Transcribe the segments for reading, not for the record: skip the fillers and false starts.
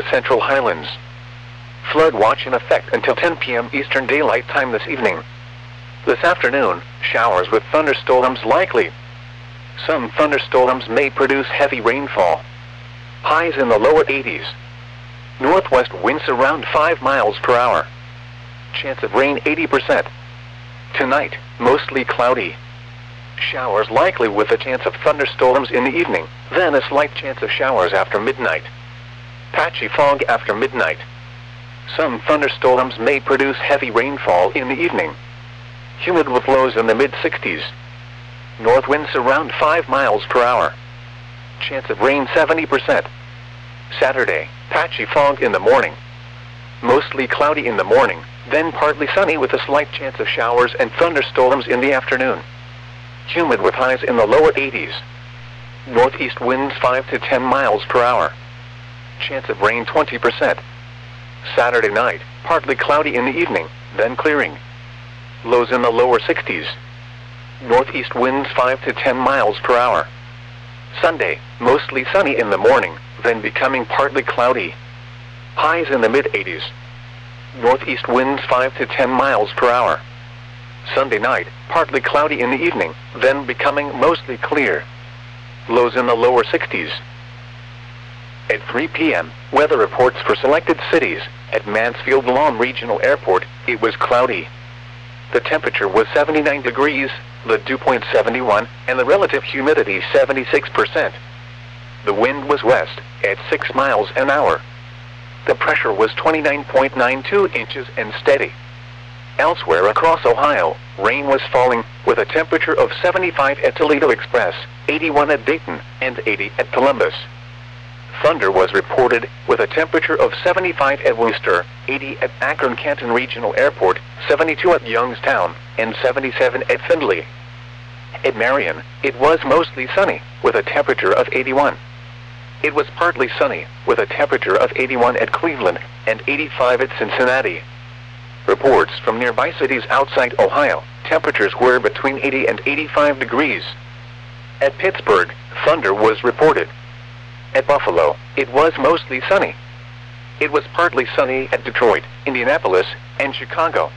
Central Highlands. Flood watch in effect until 10 p.m. Eastern Daylight Time this evening. This afternoon, showers with thunderstorms likely. Some thunderstorms may produce heavy rainfall. Highs in the lower 80s. Northwest winds around 5 miles per hour. Chance of rain 80%. Tonight, mostly cloudy. Showers likely with a chance of thunderstorms in the evening, then a slight chance of showers after midnight. Patchy fog after midnight. Some thunderstorms may produce heavy rainfall in the evening. Humid with lows in the mid-60s. North winds around 5 miles per hour. Chance of rain 70%. Saturday, patchy fog in the morning. Mostly cloudy in the morning, then partly sunny with a slight chance of showers and thunderstorms in the afternoon. Humid with highs in the lower 80s. Northeast winds 5 to 10 miles per hour. Chance of rain 20%. Saturday night, partly cloudy in the evening, then clearing. Lows in the lower 60s. Northeast winds 5 to 10 miles per hour. Sunday, mostly sunny in the morning, then becoming partly cloudy. Highs in the mid-80s. Northeast winds 5 to 10 miles per hour. Sunday night, partly cloudy in the evening, then becoming mostly clear. Lows in the lower 60s. At 3 p.m., weather reports for selected cities. At Mansfield Lawn Regional Airport, it was cloudy. The temperature was 79 degrees, the dew point 71, and the relative humidity 76%. The wind was west, at 6 miles an hour. The pressure was 29.92 inches and steady. Elsewhere across Ohio, rain was falling, with a temperature of 75 at Toledo Express, 81 at Dayton, and 80 at Columbus. Thunder was reported, with a temperature of 75 at Worcester, 80 at Akron-Canton Regional Airport, 72 at Youngstown, and 77 at Findlay. At Marion, it was mostly sunny, with a temperature of 81. It was partly sunny, with a temperature of 81 at Cleveland, and 85 at Cincinnati. Reports from nearby cities outside Ohio, temperatures were between 80 and 85 degrees. At Pittsburgh, thunder was reported. At Buffalo, it was mostly sunny. It was partly sunny at Detroit, Indianapolis, and Chicago.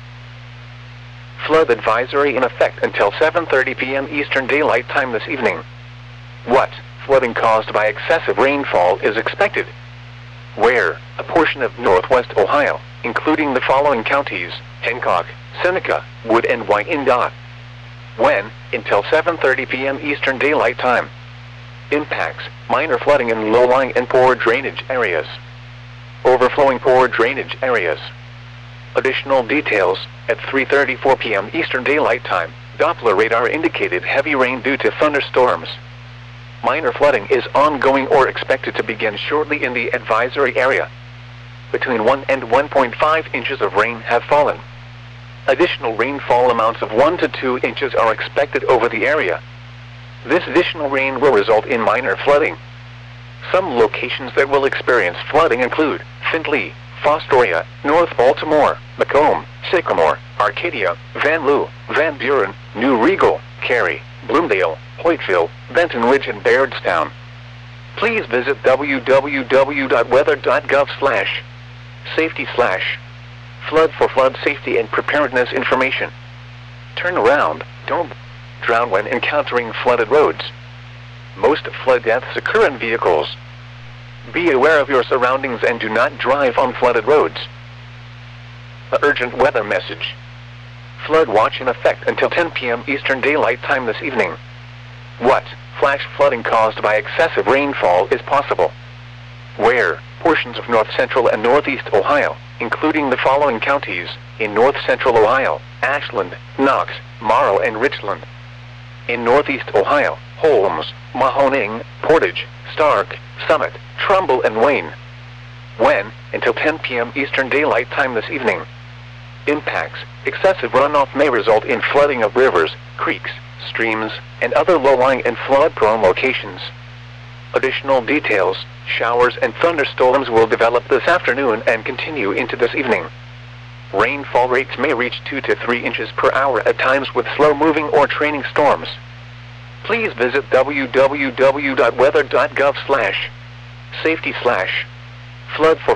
Flood advisory in effect until 7:30 p.m. Eastern Daylight Time this evening. What flooding caused by excessive rainfall is expected? Where? A portion of northwest Ohio, including the following counties: Hancock, Seneca, Wood, and Wyandotte. When? Until 7:30 p.m. Eastern Daylight Time. Impacts: minor flooding in low-lying and poor drainage areas. Overflowing poor drainage areas. Additional details: at 3:34 p.m. Eastern Daylight Time, Doppler radar indicated heavy rain due to thunderstorms. Minor flooding is ongoing or expected to begin shortly in the advisory area. Between 1 and 1.5 inches of rain have fallen. Additional rainfall amounts of 1 to 2 inches are expected over the area. This additional rain will result in minor flooding. Some locations that will experience flooding include Findlay, Fostoria, North Baltimore, Macomb, Sycamore, Arcadia, Van Loo, Van Buren, New Regal, Cary, Bloomdale, Hoytville, Benton Ridge, and Bairdstown. Please visit www.weather.gov/safety/flood for flood safety and preparedness information. Turn around, don't drown when encountering flooded roads. Most flood deaths occur in vehicles. Be aware of your surroundings and do not drive on flooded roads. The urgent weather message. Flood watch in effect until 10 p.m. Eastern Daylight Time this evening. What flash flooding caused by excessive rainfall is possible? Where? Portions of north central and northeast Ohio, including the following counties: in north central Ohio, Ashland, Knox, Morrow, and Richland. In northeast Ohio, Holmes, Mahoning, Portage, Stark, Summit, Trumbull, and Wayne. When? Until 10 p.m. Eastern Daylight Time this evening. Impacts: excessive runoff may result in flooding of rivers, creeks, streams, and other low-lying and flood-prone locations. Additional details: showers and thunderstorms will develop this afternoon and continue into this evening. Rainfall rates may reach 2 to 3 inches per hour at times with slow-moving or training storms. Please visit www.weather.gov/safety/flood for